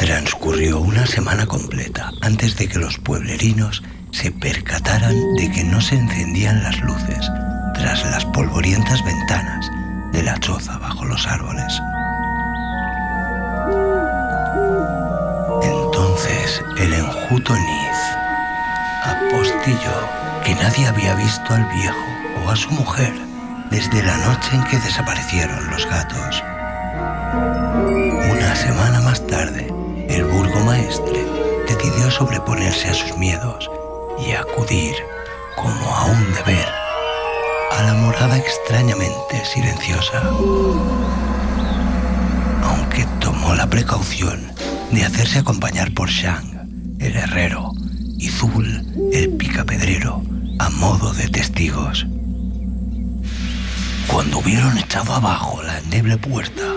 Transcurrió una semana completa antes de que los pueblerinos se percataran de que no se encendían las luces tras las polvorientas ventanas de la choza bajo los árboles. Entonces el enjuto Niz apostilló que nadie había visto al viejo o a su mujer desde la noche en que desaparecieron los gatos. Una semana más tarde, el burgomaestre decidió sobreponerse a sus miedos y acudir, como a un deber, a la morada extrañamente silenciosa. Aunque tomó la precaución de hacerse acompañar por Shang, el herrero, y Zul, el picapedrero, a modo de testigos. Cuando hubieron echado abajo la endeble puerta